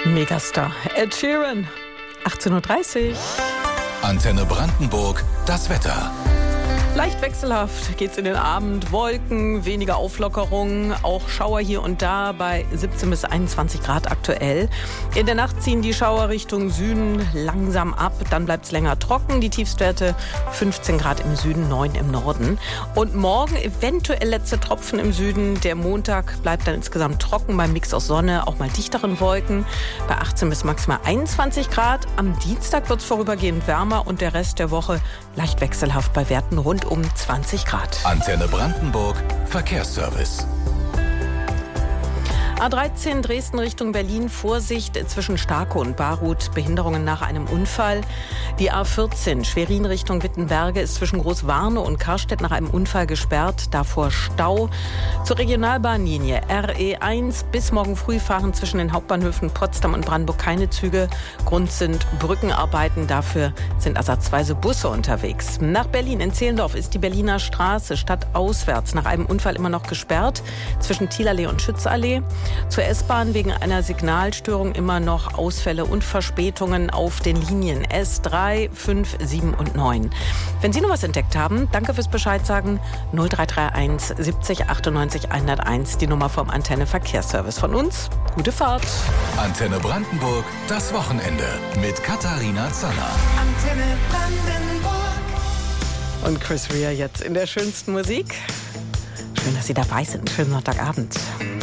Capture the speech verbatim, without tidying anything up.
Megastar Ed Sheeran, achtzehn Uhr dreißig. Antenne Brandenburg, das Wetter. Leicht wechselhaft geht's in den Abend. Wolken, weniger Auflockerung, auch Schauer hier und da bei siebzehn bis einundzwanzig Grad aktuell. In der Nacht ziehen die Schauer Richtung Süden langsam ab. Dann bleibt's länger trocken. Die Tiefstwerte fünfzehn Grad im Süden, neun im Norden. Und morgen eventuell letzte Tropfen im Süden. Der Montag bleibt dann insgesamt trocken beim Mix aus Sonne, auch mal dichteren Wolken. Bei achtzehn bis maximal einundzwanzig Grad. Am Dienstag wird's vorübergehend wärmer und der Rest der Woche leicht wechselhaft bei Werten rund um zwanzig Grad. Antenne Brandenburg, Verkehrsservice. A dreizehn Dresden Richtung Berlin, Vorsicht zwischen Starkow und Baruth, Behinderungen nach einem Unfall. Die A vierzehn Schwerin Richtung Wittenberge ist zwischen Großwarnow und Karstedt nach einem Unfall gesperrt, davor Stau. Zur Regionalbahnlinie R E eins bis morgen früh fahren zwischen den Hauptbahnhöfen Potsdam und Brandenburg keine Züge. Grund sind Brückenarbeiten, dafür sind ersatzweise Busse unterwegs. Nach Berlin in Zehlendorf ist die Berliner Straße stadtauswärts nach einem Unfall immer noch gesperrt, zwischen Thielallee und Schützallee. Zur S-Bahn wegen einer Signalstörung immer noch Ausfälle und Verspätungen auf den Linien S drei, fünf, sieben und neun. Wenn Sie noch was entdeckt haben, danke fürs Bescheid sagen. null drei drei eins siebzig achtundneunzig hunderteins, die Nummer vom Antenne Verkehrsservice. Von uns, gute Fahrt. Antenne Brandenburg, das Wochenende mit Katharina Zanner. Antenne Brandenburg. Und Chris Rea jetzt in der schönsten Musik. Schön, dass Sie dabei sind. Schönen Sonntagabend.